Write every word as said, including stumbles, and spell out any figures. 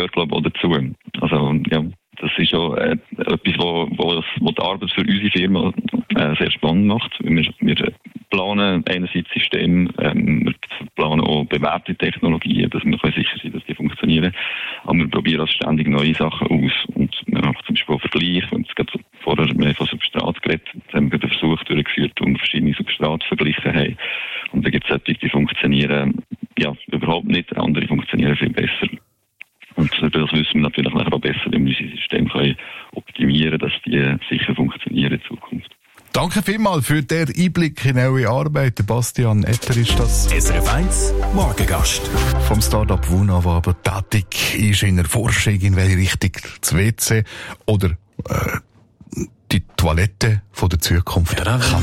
gehört, glaube ich, auch dazu. Also, ja, das ist schon äh, etwas, wo, wo, wo die Arbeit für unsere Firma äh, sehr spannend macht. Wir, wir planen einerseits Systeme, ähm, wir planen auch bewährte Technologien, dass wir sicher sein, dass die funktionieren. Aber wir probieren auch ständig neue Sachen aus. Und wir machen zum Beispiel auch Vergleich. Und es gibt vorher mehr von Substrat geredet. Jetzt haben wir den Versuch durchgeführt, wo wir verschiedene Substrate verglichen haben. Und da gibt es solche, die funktionieren ja überhaupt nicht, andere funktionieren viel besser. Und das wissen wir natürlich auch besser, wenn wir unser System können optimieren können, dass die sicher funktionieren in Zukunft. Danke vielmals für den Einblick in eure Arbeit. Bastian Etter ist das. S R F eins Morgengast. Vom Start-up Wuna, der aber tätig ist in der Forschung, in welche Richtung das W C oder äh, die Toilette von der Zukunft kann